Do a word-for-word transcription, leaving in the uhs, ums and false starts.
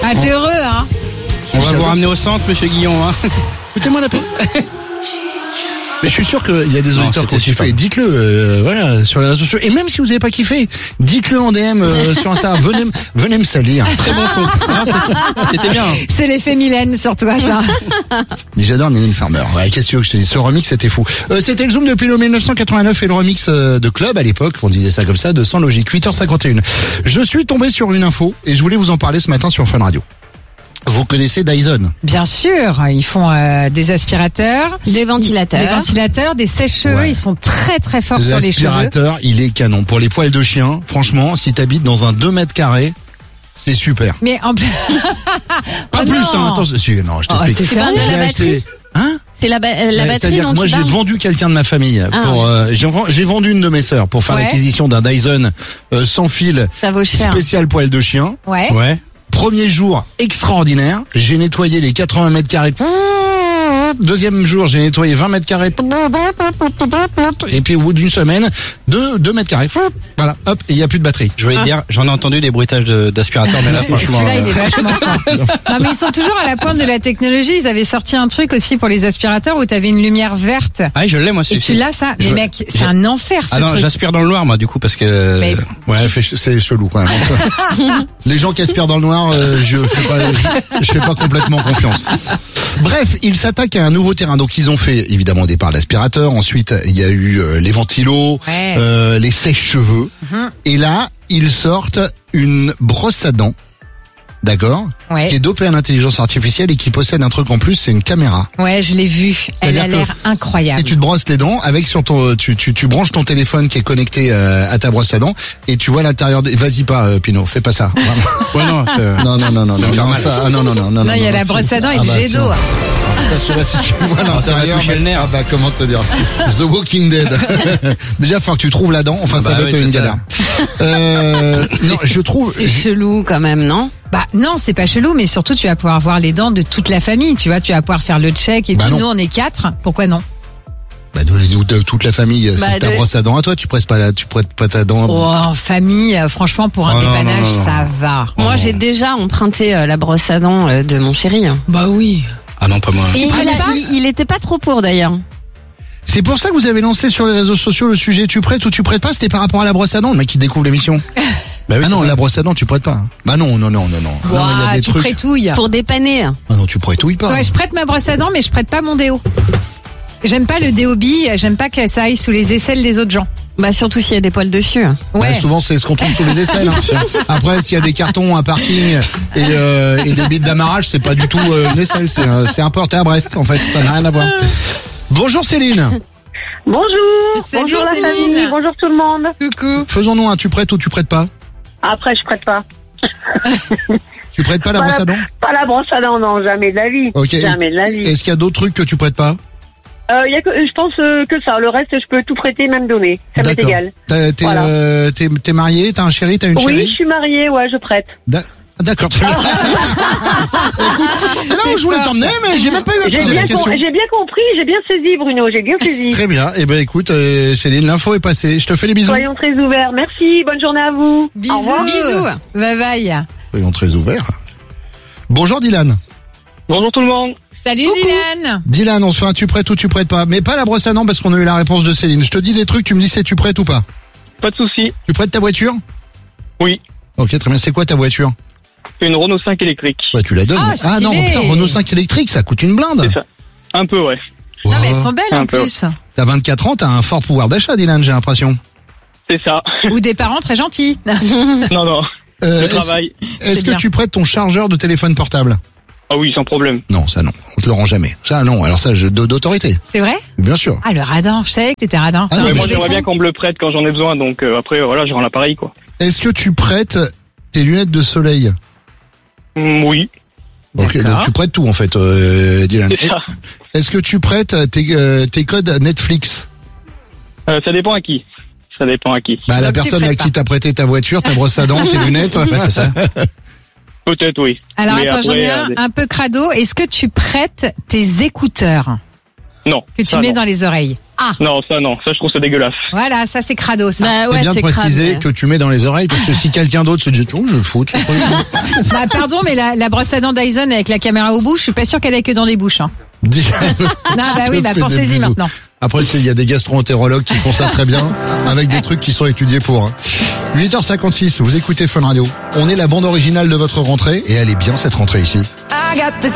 Ah, t'es heureux, hein? On va vous ramener au centre, monsieur Guillon. Hein. Écoutez-moi la paix. Mais je suis sûr qu'il y a des Non, auditeurs qui ont c'était kiffé. super. Dites-le, euh, voilà, sur les réseaux sociaux. Et même si vous n'avez pas kiffé, dites-le en D M euh, sur Insta. Venez, m- venez me salir. Très bon son. Ah, c'était- c'était bien. C'est l'effet Mylène sur toi, ça. Mais j'adore Mylène Farmer. Ouais, qu'est-ce que tu veux que je te dise? Ce remix, c'était fou. Euh, c'était le Zoom depuis le mille neuf cent quatre-vingt-neuf et le remix euh, de Club à l'époque, on disait ça comme ça, de Sans Logique. huit heures cinquante et une. Je suis tombé sur une info et je voulais vous en parler ce matin sur Fun Radio. Vous connaissez Dyson? Bien sûr, ils font euh, des aspirateurs, Des ventilateurs. des ventilateurs, des sèche-cheveux. Ouais. Ils sont très très forts sur les cheveux. L'aspirateur, il est canon. Pour les poils de chien, franchement, si t'habites dans un deux mètres carrés, c'est super. Mais en plus, Pas Oh plus, non. hein. Attends, si, non, je Oh, t'explique. t'es sérieux? Je l'ai La acheté- batterie Hein? C'est la, ba- euh, la Ouais, batterie C'est-à-dire dont que moi tu j'ai parles. vendu quelqu'un de ma famille pour Ah. euh, j'ai, j'ai vendu une de mes sœurs pour faire Ouais. l'acquisition d'un Dyson euh, sans fil Ça vaut cher. spécial poil de chien. ouais. Ouais. Premier jour extraordinaire, j'ai nettoyé les quatre-vingts mètres carrés. Deuxième jour, j'ai nettoyé vingt mètres carrés. Et puis au bout d'une semaine, deux, deux mètres carrés. Voilà, hop, et il n'y a plus de batterie. Je voulais dire, j'en ai entendu des bruitages de- d'aspirateurs, mais là, franchement. Celui-là, il est euh, vachement fort. Non, mais ils sont toujours à la pointe de la technologie. Ils avaient sorti un truc aussi pour les aspirateurs où t'avais une lumière verte. Ah, je l'ai, moi, Et celui-ci. tu l'as, ça? Mais Je- mec, c'est j'ai- un enfer, ce Ah non, truc. j'aspire dans le noir, moi, du coup, parce que. Mais- Ouais, fait- c'est chelou quand même. Les gens qui aspirent dans le noir, euh, je fais pas, je, je fais pas complètement confiance. Bref, ils s'attaquent à un nouveau terrain. Donc ils ont fait évidemment au départ l'aspirateur. Ensuite, il y a eu euh, les ventilos, Ouais. euh, les sèche-cheveux. Mhm. Et là, ils sortent une brosse à dents. D'accord, Ouais. qui est dopée à l'intelligence artificielle et qui possède un truc en plus, c'est une caméra. Ouais, je l'ai vu. Elle C'est-à-dire a que l'air incroyable. Si tu te brosses les dents, avec sur ton, tu, tu, tu branches ton téléphone qui est connecté euh, à ta brosse à dents et tu vois l'intérieur des. Vas-y pas, euh, Pinot, fais pas ça. Vraiment. Ouais, non, c'est- Non, non, non, non, non, non, ça, ah, non, non, non, non, Non, il y a non, la si. brosse à dents et Ah le bah, jet si, d'eau. on- Ah, celui-là, si tu vois ça va l'intérieur, toucher bah, le nerf. ah bah comment te dire, The Walking Dead. Déjà, faut que tu trouves la dent. Enfin, ça Bah doit oui, être c'est une ça. galère. Euh, non, je trouve. C'est chelou quand même, non? Bah non, c'est pas chelou, mais surtout tu vas pouvoir voir les dents de toute la famille. Tu vois, tu vas pouvoir faire le check et Bah tout. non. Nous, on est quatre. Pourquoi non? Bah, de, de- toute la famille, Bah, c'est ta de- brosse à dents à toi. Tu presses pas la, tu prêtes pas ta dent. Oh, en famille, euh, franchement, pour un Oh non, dépannage, non, non, non. ça va. Moi, j'ai déjà emprunté euh, la brosse à dents euh, de mon chéri. Bah oui. Ah non, pas moi. Et il, prenait a- pas il, il était pas trop pour d'ailleurs. C'est pour ça que vous avez lancé sur les réseaux sociaux le sujet tu prêtes ou tu prêtes pas. C'était par rapport à la brosse à dents, le mec qui découvre l'émission. Bah oui, Ah c'est non, ça. la brosse à dents, tu prêtes pas. Bah non, non, non, non, non. Non, il y a Ouah, des tu trucs. prêtouilles. Pour dépanner. Ah non, tu prêtouilles pas. Ouais, je prête ma brosse à dents, mais je prête pas mon déo. J'aime pas le déo bille, j'aime pas que ça aille sous les aisselles des autres gens. Bah surtout s'il y a des poils dessus. Bah, Ouais. souvent, c'est ce qu'on trouve sous les aisselles. hein. Après, s'il y a des cartons, un parking et, euh, et des bits d'amarrage, c'est pas du tout euh, une aisselle. C'est euh, c'est importé à Brest, en fait. Ça n'a rien à voir. Bonjour Céline. Bonjour. Salut, Bonjour la Céline. famille. Bonjour tout le monde. Coucou. Faisons-nous un tu prêtes ou tu prêtes pas. Après, je prête pas. Tu prêtes pas la Pas brosse la- à dents. Pas la brosse à dents, non, jamais de la vie. Ok. Jamais de la vie. Est-ce qu'il y a d'autres trucs que tu prêtes pas? Euh, y a que, je pense euh, que ça. Le reste, je peux tout prêter, même donner. Ça m'est D'accord. égal. T'as- T'es Voilà. euh, t'es- t'es marié, t'as un chéri, t'as une Oui, je chérie. suis mariée, ouais, je prête. D'a- D'accord. très bien. Écoute, c'est là où je voulais t'emmener, mais j'ai même pas eu à J'ai poser bien, la com- question. j'ai bien compris, j'ai bien saisi, Bruno, j'ai bien saisi. Très bien. Eh ben écoute, euh, Céline, l'info est passée. Je te fais les bisous. Soyons très ouverts. Merci, bonne journée à vous. Bisous. Au revoir. Bisous. Bye bye. Soyons très ouverts. Bonjour Dylan. Bonjour tout le monde. Salut Dylan. Dylan, on se fait un tu prêtes ou tu prêtes pas. Mais pas la brosse à dents parce qu'on a eu la réponse de Céline. Je te dis des trucs, tu me dis si tu prêtes ou pas. Pas de souci. Tu prêtes ta voiture? Oui. Ok, très bien. C'est quoi ta voiture? Une Renault cinq électrique. Bah tu la donnes. Ah, stylé. non, putain, Renault cinq électrique, ça coûte une blinde. C'est ça. Un peu, ouais. Non, mais elles Oh. sont belles Un en peu. plus. T'as vingt-quatre ans, t'as un fort pouvoir d'achat, Dylan, j'ai l'impression. C'est ça. Ou des parents très gentils. non, non. Euh, Le est-ce- travail. Est-ce C'est que bien. tu prêtes ton chargeur de téléphone portable? Ah oui, sans problème. Non, ça non. On te le rend jamais. Ça non. Alors ça, je, d'autorité. C'est vrai? Bien sûr. Ah, le radin. Je savais que t'étais radin. Ah, C'est non, un Ouais, mais moi, bon j'aimerais défaut. bien qu'on me le prête quand j'en ai besoin, donc euh, après, voilà, je rends l'appareil, quoi. Est-ce que tu prêtes tes lunettes de soleil? Mm, oui, Ok, D'accord. donc tu prêtes tout en fait, euh, Dylan. c'est ça. Est-ce que tu prêtes tes, euh, tes codes Netflix? Euh, ça dépend à qui. Ça dépend à qui. Bah la Donc, tu personne à prêtes qui t'as prêté ta voiture, ta brosse à dents, tes lunettes. Ouais, c'est ça. Peut-être, oui. Alors Mais attends, j'en ai après, un euh, un peu crado. Est-ce que tu prêtes tes écouteurs? Non. que tu ça, mets non. dans les oreilles. Ah, Non, ça non. Ça, je trouve ça dégueulasse. voilà, ça c'est crado ça. Bah C'est ouais, bien de c'est crade, préciser mais- que tu mets dans les oreilles, parce que si quelqu'un d'autre se dit, oh, je le fous, ce truc. Bah, pardon, mais la, la brosse à dents Dyson avec la caméra au bout, je suis pas sûre qu'elle ait que dans les bouches. Hein. Dis- Non, bah Je oui, te bah fais des pensez-y bisous. maintenant. Après, tu sais, il y a des gastro-entérologues qui font ça très bien, avec des trucs qui sont étudiés pour. Hein. huit heures cinquante-six, vous écoutez Fun Radio. On est la bande originale de votre rentrée, et elle est bien cette rentrée ici. I got this